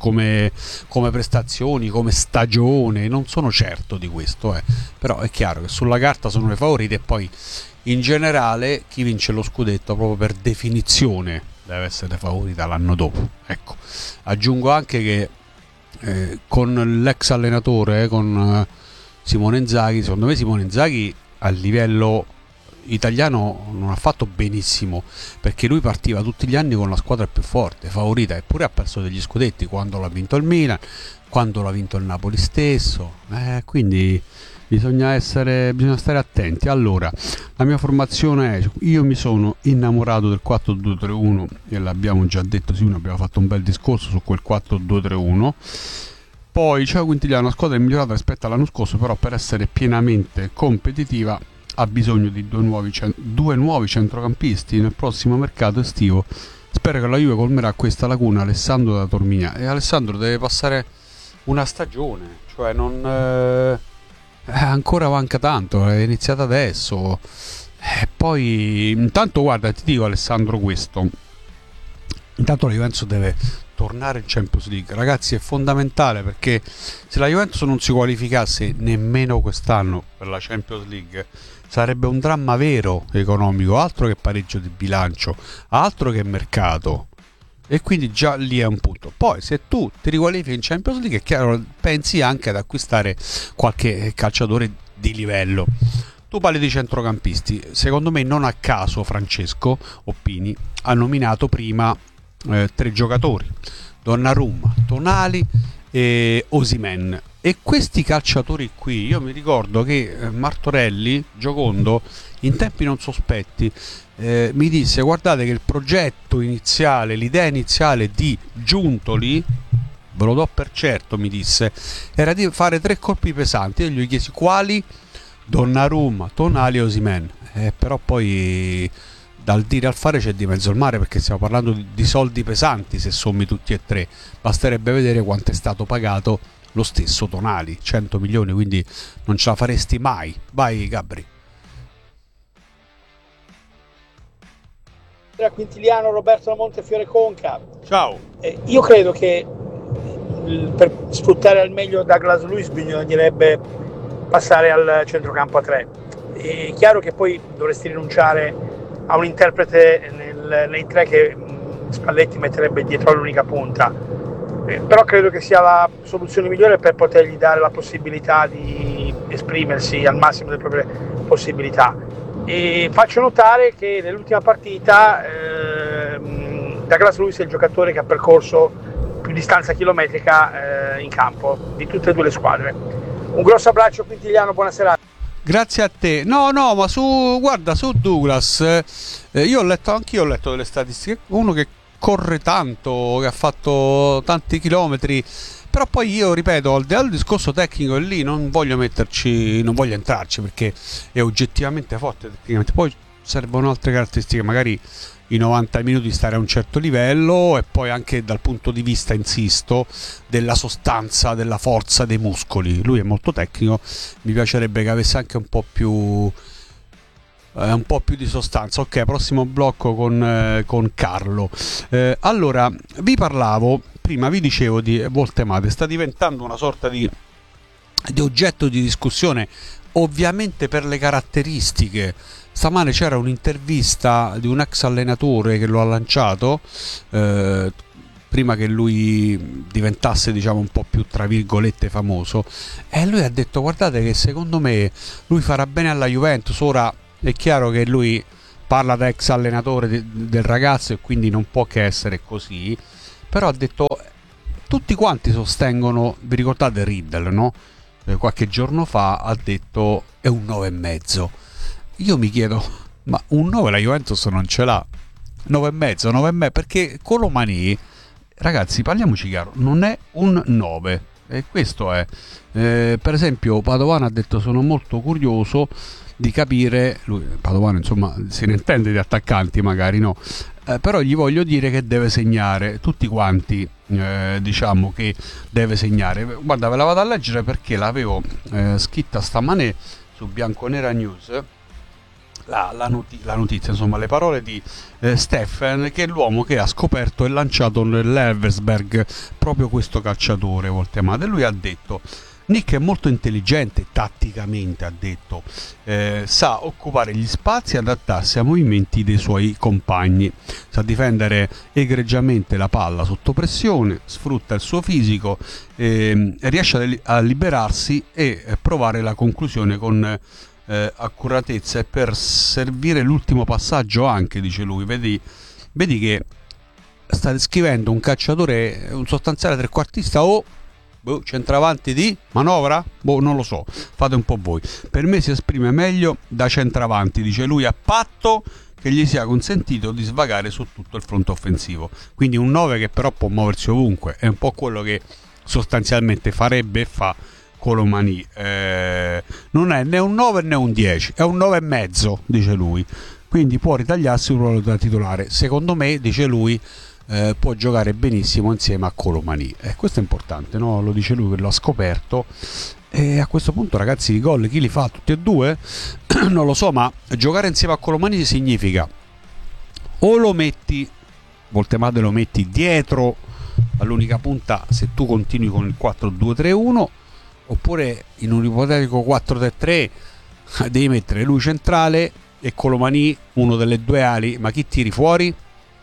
prestazioni, come stagione, non sono certo di questo, però è chiaro che sulla carta sono le favorite, e poi in generale chi vince lo scudetto proprio per definizione deve essere favorita l'anno dopo. Ecco, aggiungo anche che con l'ex allenatore, con Simone Inzaghi, secondo me Simone Inzaghi a livello italiano non ha fatto benissimo, perché lui partiva tutti gli anni con la squadra più forte, favorita, eppure ha perso degli scudetti quando l'ha vinto il Milan, quando l'ha vinto il Napoli stesso, quindi bisogna stare attenti. Allora, la mia formazione è: io mi sono innamorato del 4-2-3-1 e l'abbiamo già detto, sì, abbiamo fatto un bel discorso su quel 4-2-3-1. Poi ciao Quintigliano, la squadra è migliorata rispetto all'anno scorso, però per essere pienamente competitiva ha bisogno di due nuovi centrocampisti nel prossimo mercato estivo. Spero che la Juve colmerà questa lacuna. Alessandro da Tormina. E Alessandro deve passare una stagione, cioè non ancora manca tanto, è iniziata adesso. Poi intanto guarda, ti dico Alessandro questo, intanto la Juventus deve tornare in Champions League, ragazzi, è fondamentale, perché se la Juventus non si qualificasse nemmeno quest'anno per la Champions League sarebbe un dramma vero economico, altro che pareggio di bilancio, altro che mercato. e quindi già lì è un punto. Poi se tu ti riqualifichi in Champions League, è chiaro, pensi anche ad acquistare qualche calciatore di livello. Tu parli di centrocampisti, secondo me non a caso Francesco Oppini ha nominato prima 3 giocatori: Donnarumma, Tonali e Osimhen. E questi calciatori qui, io mi ricordo che Martorelli, Giocondo, in tempi non sospetti, mi disse: guardate che il progetto iniziale, l'idea iniziale di Giuntoli, ve lo do per certo, mi disse, era di fare 3 colpi pesanti. Io gli chiesi quali: Donnarumma, Tonali e Osimhen. Però poi dal dire al fare c'è di mezzo il mare, perché stiamo parlando di soldi pesanti se sommi tutti e 3. Basterebbe vedere quanto è stato pagato lo stesso Tonali, 100 milioni, quindi non ce la faresti mai. Vai Gabri. Quintiliano, Roberto Montefiore Conca. Ciao. Io credo che per sfruttare al meglio Douglas Luiz bisognerebbe passare al centrocampo a 3. È chiaro che poi dovresti rinunciare a un interprete nei 3 che Spalletti metterebbe dietro all'unica punta, però credo che sia la soluzione migliore per potergli dare la possibilità di esprimersi al massimo delle proprie possibilità. E faccio notare che nell'ultima partita Douglas Luiz è il giocatore che ha percorso più distanza chilometrica in campo di tutte e 2 le squadre. Un grosso abbraccio Quintiliano, buona serata. Grazie a te. No, ma guarda, su Douglas, io ho letto delle statistiche, uno che corre tanto, che ha fatto tanti chilometri, però poi io ripeto, al di là del discorso tecnico, e lì non voglio entrarci, perché è oggettivamente forte tecnicamente. Poi servono altre caratteristiche, magari i 90 minuti stare a un certo livello, e poi anche dal punto di vista, insisto, della sostanza, della forza dei muscoli. Lui è molto tecnico, mi piacerebbe che avesse anche un po' più di sostanza. Ok, prossimo blocco con Carlo. Allora, vi parlavo prima, vi dicevo di Voltemade, sta diventando una sorta di oggetto di discussione, ovviamente per le caratteristiche. Stamane c'era un'intervista di un ex allenatore che lo ha lanciato prima che lui diventasse, diciamo, un po' più tra virgolette famoso, e lui ha detto: guardate che secondo me lui farà bene alla Juventus. Ora è chiaro che lui parla da ex allenatore del ragazzo e quindi non può che essere così, però ha detto, tutti quanti sostengono, vi ricordate Riddle, no? Qualche giorno fa ha detto è un 9,5. Io mi chiedo, ma un 9 la Juventus non ce l'ha? 9,5, perché Colomani, ragazzi, parliamoci chiaro, non è un 9, e questo è. Per esempio Padovano ha detto: sono molto curioso di capire, lui, Padovano, insomma, se ne intende di attaccanti, magari no, però gli voglio dire che deve segnare, tutti quanti diciamo che deve segnare. Guarda, ve la vado a leggere perché l'avevo scritta stamane su Bianconera News, la notizia, insomma, le parole di Stefan, che è l'uomo che ha scoperto e lanciato nell'Elversberg proprio questo calciatore Voltemade. Lui ha detto: Nick è molto intelligente tatticamente, ha detto, sa occupare gli spazi e adattarsi ai movimenti dei suoi compagni, sa difendere egregiamente la palla sotto pressione, sfrutta il suo fisico, riesce a liberarsi e provare la conclusione con accuratezza, e per servire l'ultimo passaggio anche, dice lui. Vedi che sta descrivendo un calciatore, un sostanziale trequartista o centravanti di manovra? Non lo so, fate un po' voi. Per me si esprime meglio da centravanti, dice lui, a patto che gli sia consentito di svagare su tutto il fronte offensivo. Quindi un 9 che però può muoversi ovunque, è un po' quello che sostanzialmente farebbe e fa Colomani. Non è né un 9 né un 10, è un 9,5, dice lui, quindi può ritagliarsi un ruolo da titolare. Secondo me, dice lui, può giocare benissimo insieme a Colomani, questo è importante, no? Lo dice lui che lo ha scoperto. E a questo punto, ragazzi, i gol chi li fa? Tutti e due? Non lo so, ma giocare insieme a Colomani significa o lo metti, Voltemade lo metti dietro all'unica punta se tu continui con il 4-2-3-1, oppure in un ipotetico 4-3-3 devi mettere lui centrale e Colomani uno delle due ali. Ma chi tiri fuori?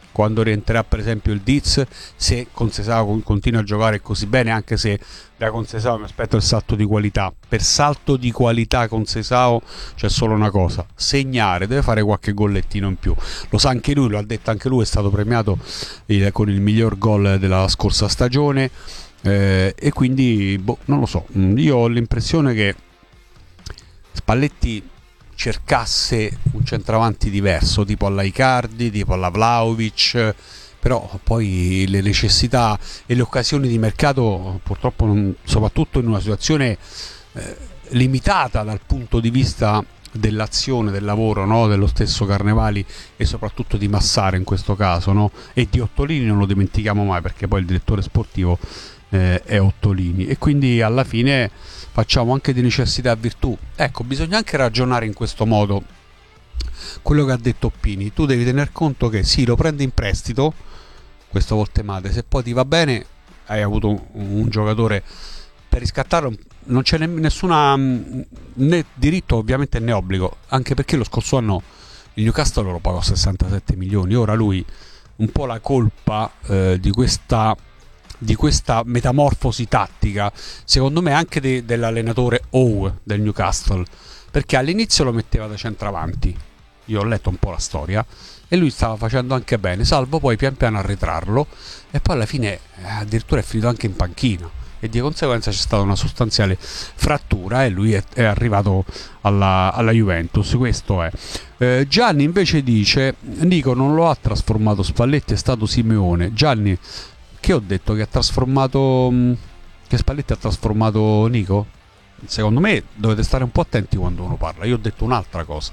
quando rientrerà per esempio il Diz, se Conceição continua a giocare così bene, anche se da Conceição mi aspetto il salto di qualità. Per salto di qualità Conceição c'è solo una cosa: segnare, deve fare qualche gollettino in più. Lo sa anche lui, lo ha detto anche lui, è stato premiato con il miglior gol della scorsa stagione, e quindi non lo so, io ho l'impressione che Spalletti cercasse un centravanti diverso, tipo alla Icardi, tipo alla Vlahovic, però poi le necessità e le occasioni di mercato purtroppo soprattutto in una situazione limitata dal punto di vista dell'azione, del lavoro, no? Dello stesso Carnevali e soprattutto di Massara in questo caso, no? E di Ottolini non lo dimentichiamo mai, perché poi il direttore sportivo è Ottolini, e quindi alla fine facciamo anche di necessità virtù. Ecco, bisogna anche ragionare in questo modo. Quello che ha detto Pini, tu devi tener conto che sì, lo prendi in prestito questo Voltemade, se poi ti va bene hai avuto un giocatore per riscattarlo, non c'è nessuna né diritto ovviamente né obbligo, anche perché lo scorso anno il Newcastle lo pagò 67 milioni. Ora lui un po' la colpa di questa metamorfosi tattica secondo me anche dell'allenatore Howe del Newcastle, perché all'inizio lo metteva da centravanti, io ho letto un po' la storia e lui stava facendo anche bene, salvo poi pian piano arretrarlo, e poi alla fine addirittura è finito anche in panchina, e di conseguenza c'è stata una sostanziale frattura e lui è arrivato alla Juventus. Questo è. Gianni invece dice: Nico non lo ha trasformato Spalletti, è stato Simeone. Gianni, che ho detto che ha trasformato, che Spalletti ha trasformato Nico? Secondo me dovete stare un po' attenti quando uno parla. Io ho detto un'altra cosa.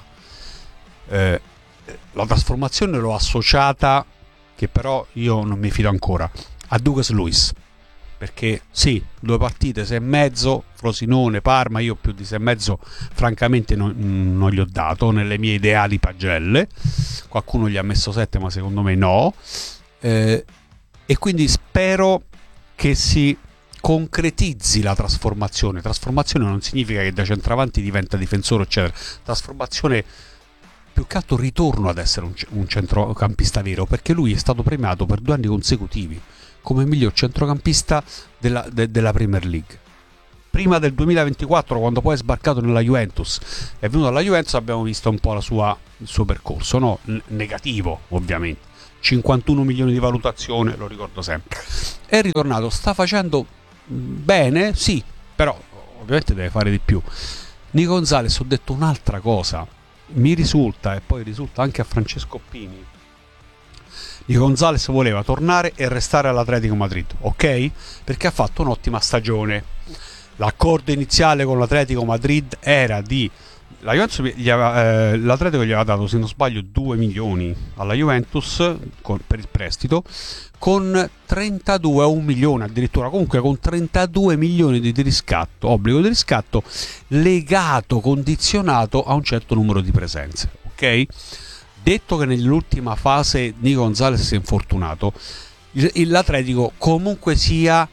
La trasformazione l'ho associata, che però io non mi fido ancora, a Douglas Luiz, perché sì, 2 partite, 6,5, Frosinone, Parma, io più di 6,5 francamente non gli ho dato nelle mie ideali pagelle. Qualcuno gli ha messo 7, ma secondo me no, e quindi spero che si concretizzi la trasformazione. Trasformazione non significa che da centravanti diventa difensore eccetera, trasformazione più che altro ritorno ad essere un centrocampista vero, perché lui è stato premiato per 2 anni consecutivi come miglior centrocampista della Premier League. Prima del 2024, quando poi è sbarcato nella Juventus, è venuto alla Juventus, abbiamo visto un po' il suo percorso, no? Negativo ovviamente, 51 milioni di valutazione, lo ricordo sempre. È ritornato, sta facendo bene, sì, però ovviamente deve fare di più. Nico Gonzalez, ho detto un'altra cosa, mi risulta, e poi risulta anche a Francesco Pini, Nico Gonzalez voleva tornare e restare all'Atletico Madrid, ok? Perché ha fatto un'ottima stagione. L'accordo iniziale con l'Atletico Madrid era di l'Atletico gli aveva dato, se non sbaglio, 2 milioni alla Juventus per il prestito, con 32 o 1 milione addirittura, comunque con 32 milioni di riscatto, obbligo di riscatto legato, condizionato a un certo numero di presenze, ok? Detto che nell'ultima fase Nico Gonzalez si è infortunato, l'Atletico comunque sia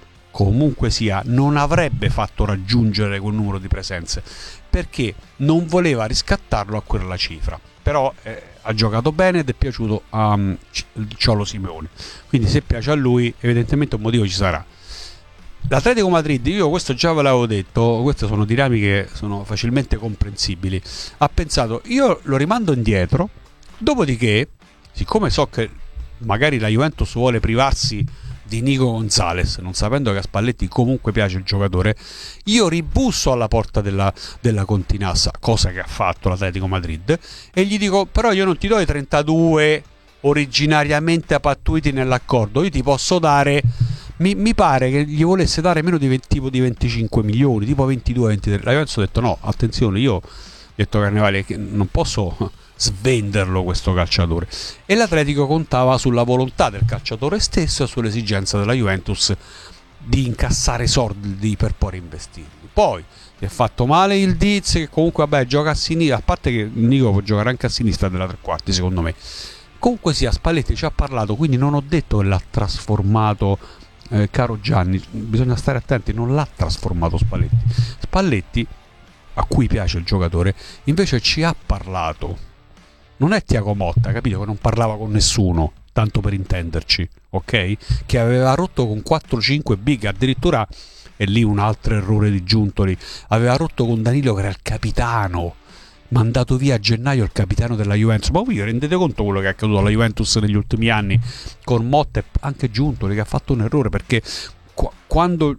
non avrebbe fatto raggiungere quel numero di presenze, perché non voleva riscattarlo a quella cifra. Però ha giocato bene ed è piaciuto a Cholo Simeone, quindi se piace a lui evidentemente un motivo ci sarà. L'Atletico Madrid, io questo già ve l'avevo detto, queste sono dinamiche, sono facilmente comprensibili, ha pensato io lo rimando indietro, dopodiché siccome so che magari la Juventus vuole privarsi di Nico Gonzalez, non sapendo che a Spalletti comunque piace il giocatore, io ribusso alla porta della Continassa, cosa che ha fatto l'Atletico Madrid, e gli dico però io non ti do i 32 originariamente pattuiti nell'accordo, io ti posso dare, mi pare che gli volesse dare meno di 25 milioni, tipo 22-23. La Juventus ha detto no, attenzione, io ho detto Carnevale che non posso svenderlo questo calciatore, e l'Atletico contava sulla volontà del calciatore stesso e sull'esigenza della Juventus di incassare soldi per poi reinvestirli. Poi si è fatto male il Diz, che comunque vabbè gioca a sinistra, a parte che Nico può giocare anche a sinistra della tre quarti secondo me. Comunque sia, Spalletti ci ha parlato, quindi non ho detto che l'ha trasformato, caro Gianni, bisogna stare attenti, non l'ha trasformato Spalletti, a cui piace il giocatore, invece ci ha parlato. Non è Thiago Motta, capito, che non parlava con nessuno. tanto per intenderci, ok? Che aveva rotto con 4-5 big, addirittura, e lì un altro errore di Giuntoli, aveva rotto con Danilo che era il capitano, mandato via a gennaio il capitano della Juventus. Ma voi vi rendete conto quello che è accaduto alla Juventus negli ultimi anni con Motta e anche Giuntoli, che ha fatto un errore, perché quando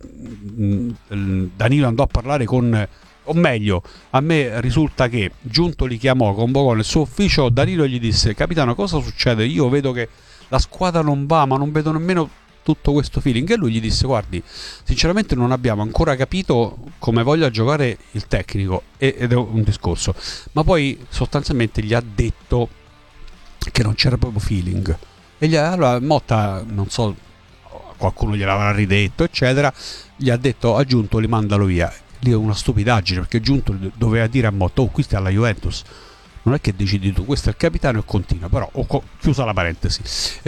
Danilo andò a parlare con, o meglio, a me risulta che Giuntoli chiamò, convocò nel suo ufficio Danilo e gli disse: capitano, cosa succede? Io vedo che la squadra non va, ma non vedo nemmeno tutto questo feeling. E lui gli disse: guardi, sinceramente non abbiamo ancora capito come voglia giocare il tecnico, ed è un discorso, ma poi sostanzialmente gli ha detto che non c'era proprio feeling, e allora Motta, non so, qualcuno gliel'avrà ridetto eccetera, gli ha detto: a Giuntoli mandalo via. Lì è una stupidaggine, perché Giuntoli doveva dire a Motta: oh, qui stai alla Juventus, non è che decidi tu, questo è il capitano e continua. Però chiusa la parentesi.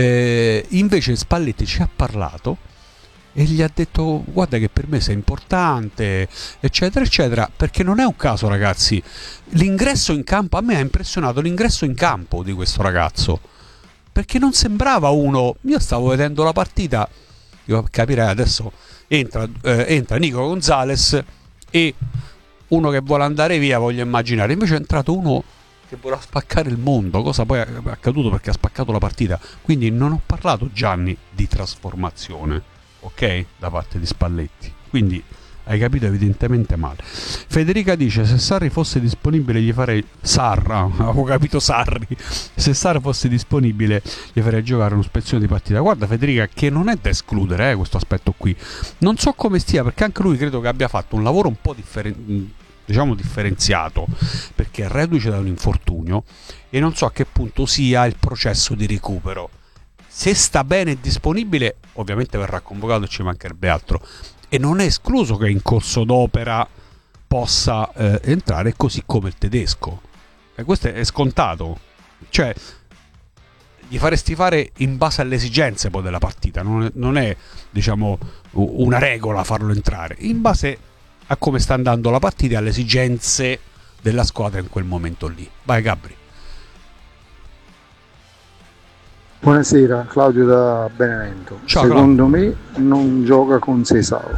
Invece Spalletti ci ha parlato e gli ha detto: guarda che per me sei importante, eccetera eccetera, perché non è un caso, ragazzi, l'ingresso in campo, a me ha impressionato l'ingresso in campo di questo ragazzo, perché non sembrava uno, io stavo vedendo la partita, io capirei adesso entra Nico Gonzalez e uno che vuole andare via, voglio immaginare, invece è entrato uno che voleva spaccare il mondo, cosa poi è accaduto perché ha spaccato la partita. Quindi non ho parlato, Gianni, di trasformazione, ok, da parte di Spalletti, quindi hai capito evidentemente male. Federica dice: se Sarri fosse disponibile gli farei avevo capito Sarri, se Sarri fosse disponibile gli farei giocare uno spezzone di partita. Guarda Federica, che non è da escludere questo aspetto qui, non so come stia, perché anche lui credo che abbia fatto un lavoro un po' differenziato, perché è reduce da un infortunio e non so a che punto sia il processo di recupero. Se sta bene e disponibile ovviamente verrà convocato, ci mancherebbe altro, e non è escluso che in corso d'opera possa entrare, così come il tedesco, e questo è scontato, cioè gli faresti fare in base alle esigenze poi della partita, non è diciamo una regola farlo entrare, in base a come sta andando la partita e alle esigenze della squadra in quel momento lì. Vai Gabri. Buonasera, Claudio da Benevento. Ciao, secondo me non gioca con Seisao.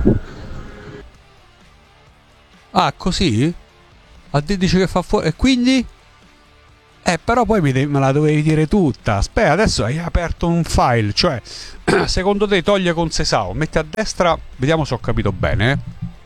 Ah, così? Dice che fa fuori, e quindi? Però poi me la dovevi dire tutta. Aspetta, adesso hai aperto un file, cioè secondo te toglie con Seisao, mette a destra, vediamo se ho capito bene.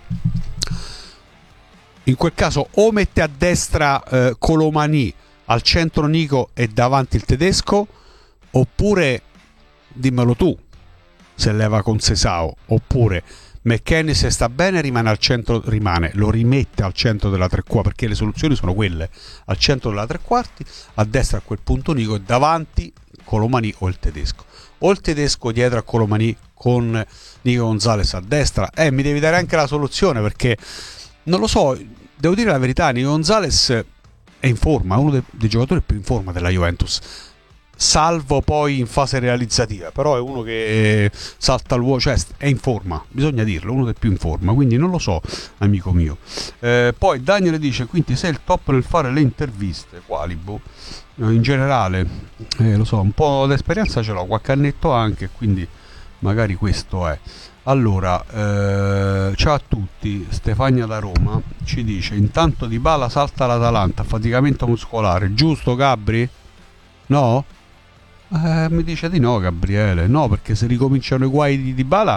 In quel caso o mette a destra Colomani, al centro Nico e davanti il tedesco, oppure dimmelo tu se leva con Seisao, oppure McKennie, se sta bene, rimane al centro, lo rimette al centro della tre quarti, perché le soluzioni sono quelle: al centro della tre quarti, a destra a quel punto Nico e davanti Colomani o il tedesco dietro a Colomani con Nico Gonzalez a destra. Mi devi dare anche la soluzione, perché non lo so, devo dire la verità, Nico Gonzalez è in forma, è uno dei giocatori più in forma della Juventus, salvo poi in fase realizzativa, però è uno che salta al vuoto, cioè è in forma, bisogna dirlo, uno dei più in forma, quindi non lo so, amico mio. Poi Daniele dice: quindi sei il top nel fare le interviste, quali? In generale, lo so, un po' d'esperienza ce l'ho, qualche annetto anche, quindi magari questo è. Allora, ciao a tutti, Stefania da Roma ci dice: intanto Dybala salta l'Atalanta, affaticamento muscolare, giusto Gabri? No? Mi dice di no Gabriele, no, perché se ricominciano i guai di Dybala,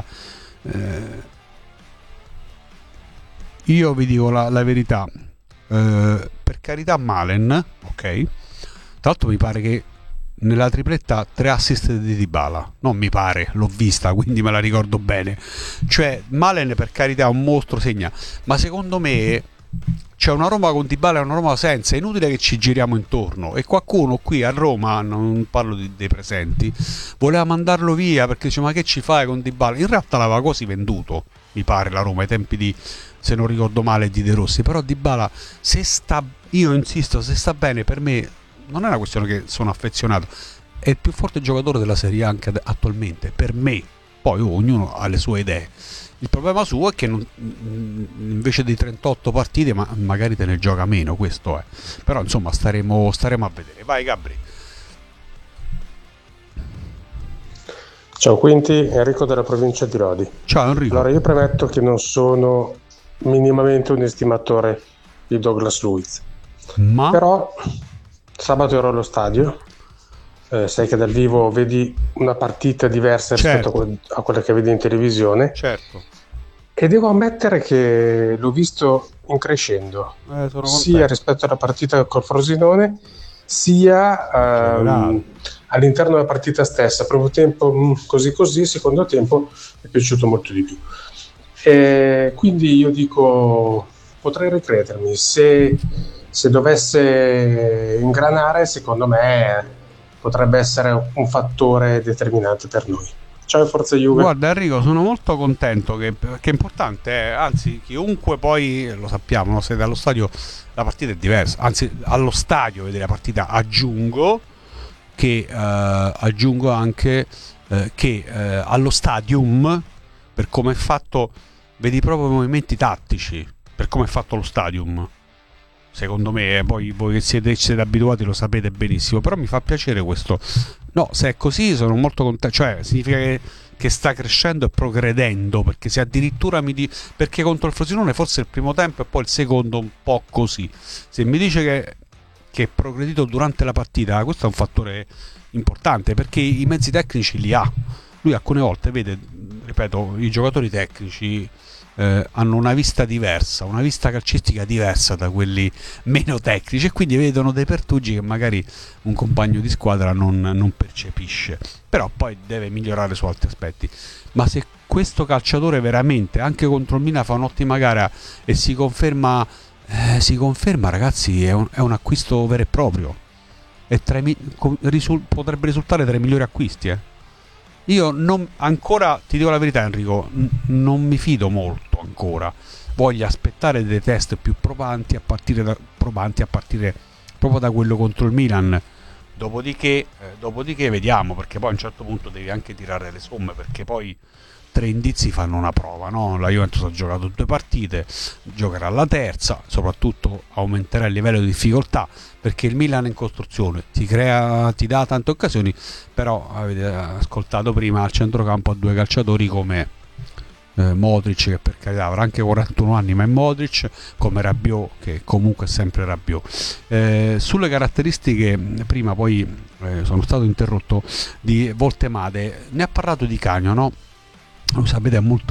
io vi dico la verità, per carità Malen, ok, tra l'altro mi pare che nella tripletta 3 assist di Dybala, non mi pare, l'ho vista, quindi me la ricordo bene, cioè Malen per carità è un mostro, segna, ma secondo me c'è una Roma con Dybala e una Roma senza, è inutile che ci giriamo intorno, e qualcuno qui a Roma, non parlo dei presenti, voleva mandarlo via perché dice: ma che ci fai con Dybala? In realtà l'aveva quasi venduto, mi pare, la Roma ai tempi di, se non ricordo male, di De Rossi. Però Dybala, io insisto, se sta bene, per me non è una questione che sono affezionato, è il più forte giocatore della Serie A anche attualmente, per me. Poi ognuno ha le sue idee. Il problema suo è che invece di 38 partite magari te ne gioca meno, questo è. Però insomma staremo a vedere. Vai Gabri. Ciao Quinti, Enrico della provincia di Lodi. Ciao Enrico. Allora, io premetto che non sono minimamente un estimatore di Douglas Luiz, Ma però sabato ero allo stadio, sai che dal vivo vedi una partita diversa rispetto a quella che vedi in televisione, certo, e devo ammettere che l'ho visto in crescendo, sia rispetto alla partita col Frosinone, sia all'interno della partita stessa. Primo tempo così, secondo tempo mi è piaciuto molto di più. E quindi io dico, potrei ricredermi, se dovesse ingranare, secondo me potrebbe essere un fattore determinante per noi. Ciao e forza Juve. Guarda Enrico, sono molto contento che è importante, anzi chiunque poi, lo sappiamo, no? Se dallo stadio la partita è diversa, anzi allo stadio vedere la partita aggiungo anche che allo stadium, per come è fatto, vedi proprio i movimenti tattici, per come è fatto lo stadium. Secondo me, poi voi che siete abituati lo sapete benissimo, però mi fa piacere questo. No, se è così sono molto contento, cioè significa che sta crescendo e progredendo, perché se addirittura perché contro il Frosinone forse il primo tempo e poi il secondo un po' così. Se mi dice che è progredito durante la partita, questo è un fattore importante, perché i mezzi tecnici li ha. Lui alcune volte vede, ripeto, i giocatori tecnici hanno una vista diversa, una vista calcistica diversa da quelli meno tecnici, e quindi vedono dei pertugi che magari un compagno di squadra non percepisce, però poi deve migliorare su altri aspetti. Ma se questo calciatore veramente anche contro il Milan fa un'ottima gara e si conferma, ragazzi, è un acquisto vero e proprio, e potrebbe risultare tra i migliori acquisti. Io ancora, ti dico la verità Enrico, non mi fido molto ancora, voglio aspettare dei test più probanti a partire proprio da quello contro il Milan, dopodiché vediamo, perché poi a un certo punto devi anche tirare le somme, perché poi 3 indizi fanno una prova, no? La Juventus ha giocato 2 partite, giocherà la terza, soprattutto aumenterà il livello di difficoltà, perché il Milan è in costruzione, ti dà tante occasioni, però avete ascoltato prima, al centrocampo ha 2 calciatori come Modric, che per carità avrà anche 41 anni ma è Modric, come Rabiot, che comunque è sempre Rabiot. Sulle caratteristiche, prima poi sono stato interrotto, di Voltemade, ne ha parlato Di Canio, no? Lo sapete, è molto